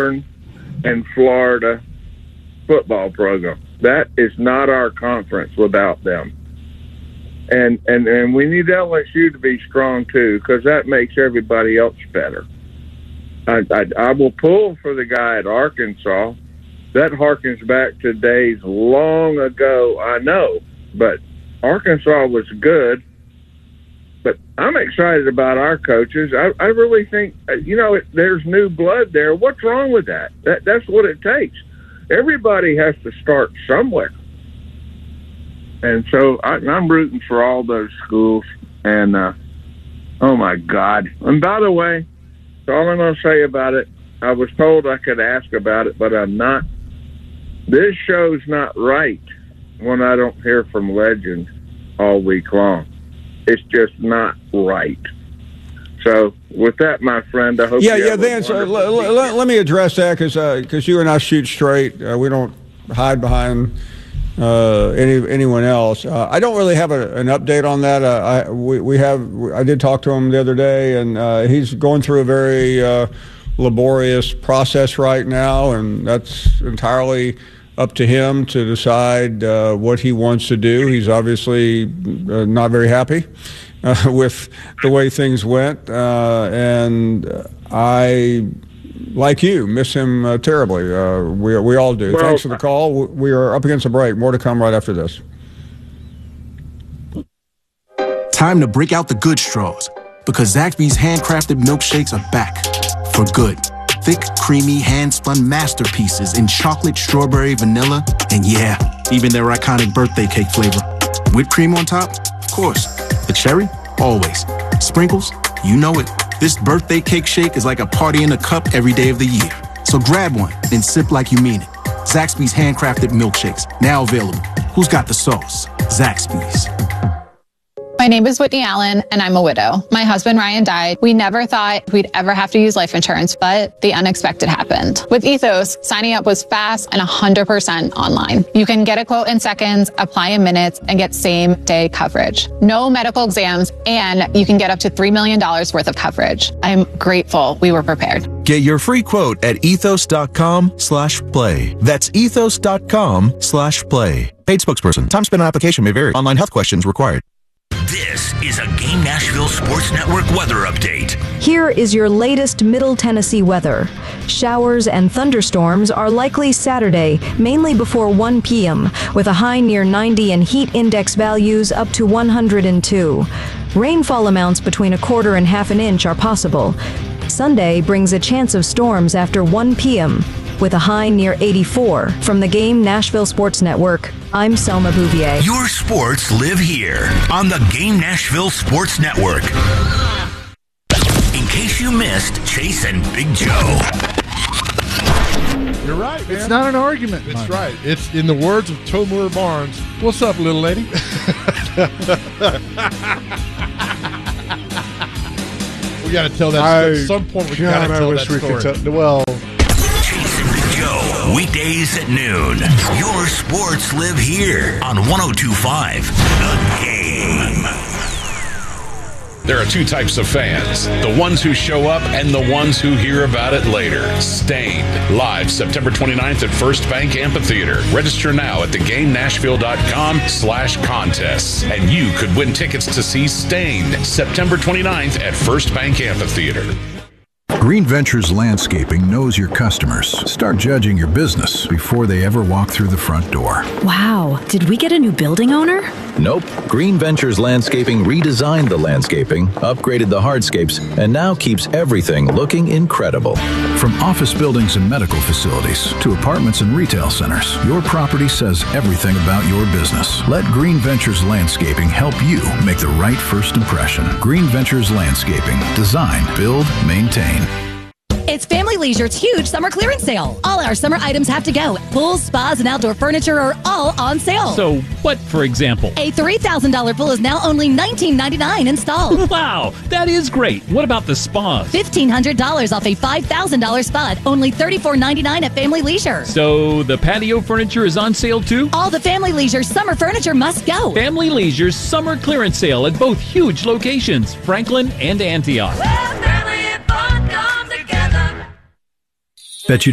Auburn and Florida football program. That is not our conference without them. And we need LSU to be strong too, because that makes everybody else better. I will pull for the guy at Arkansas. That harkens back to days long ago, I know, but Arkansas was good. But I'm excited about our coaches. I really think, there's new blood there. What's wrong with that? That's what it takes. Everybody has to start somewhere. And so I'm rooting for all those schools. And, oh, my God. And by the way, that's all I'm going to say about it. I was told I could ask about it, but I'm not. This show's not right when I don't hear from legends all week long. It's just not right. So with that, my friend, I hope Vance, let me address that because you and I shoot straight. We don't hide behind anyone else. I don't really have an update on that. I did talk to him the other day, and he's going through a very laborious process right now, and that's entirely up to him to decide what he wants to do. He's obviously not very happy with the way things went, and I, like you, miss him terribly. We all do. Well, thanks for the call. We are up against a break. More to come right after this. Time to break out the good straws, because Zaxby's handcrafted milkshakes are back for good. Thick, creamy, hand-spun masterpieces in chocolate, strawberry, vanilla, and yeah, even their iconic birthday cake flavor. Whipped cream on top? Of course. The cherry? Always. Sprinkles? You know it. This birthday cake shake is like a party in a cup every day of the year. So grab one and sip like you mean it. Zaxby's handcrafted milkshakes, now available. Who's got the sauce? Zaxby's. My name is Whitney Allen, and I'm a widow. My husband, Ryan, died. We never thought we'd ever have to use life insurance, but the unexpected happened. With Ethos, signing up was fast and 100% online. You can get a quote in seconds, apply in minutes, and get same-day coverage. No medical exams, and you can get up to $3 million worth of coverage. I'm grateful we were prepared. Get your free quote at ethos.com/play. That's ethos.com/play. Paid spokesperson. Time spent on application may vary. Online health questions required. This is a Game Nashville Sports Network weather update. Here is your latest Middle Tennessee weather. Showers and thunderstorms are likely Saturday, mainly before 1 p.m., with a high near 90 and heat index values up to 102. Rainfall amounts between a quarter and half an inch are possible. Sunday brings a chance of storms after 1 p.m., with a high near 84. From the Game Nashville Sports Network, I'm Selma Bouvier. Your sports live here on the Game Nashville Sports Network. In case you missed Chase and Big Joe. You're right, man. It's not an argument. It's right. It's in the words of Tomura Barnes. What's up, little lady? We got to tell that at some point. We got to tell that story. Chase and Big Joe, weekdays at noon. Your sports live here on 102.5 The Game. There are two types of fans, the ones who show up and the ones who hear about it later. Stained, live September 29th at First Bank Amphitheater. Register now at theGameNashville.com/contests, and you could win tickets to see Stained September 29th at First Bank Amphitheater. Green Ventures Landscaping knows your customers. Start judging your business before they ever walk through the front door. Wow, did we get a new building owner? Nope. Green Ventures Landscaping redesigned the landscaping, upgraded the hardscapes, and now keeps everything looking incredible. From office buildings and medical facilities to apartments and retail centers, your property says everything about your business. Let Green Ventures Landscaping help you make the right first impression. Green Ventures Landscaping. Design, build, maintain. It's Family Leisure's huge summer clearance sale. All our summer items have to go. Pools, spas, and outdoor furniture are all on sale. So what, for example? A $3,000 pool is now only $19.99 installed. Wow, that is great. What about the spas? $1,500 off a $5,000 spa, only $34.99 at Family Leisure. So the patio furniture is on sale too? All the Family Leisure summer furniture must go. Family Leisure's summer clearance sale at both huge locations, Franklin and Antioch. Bet you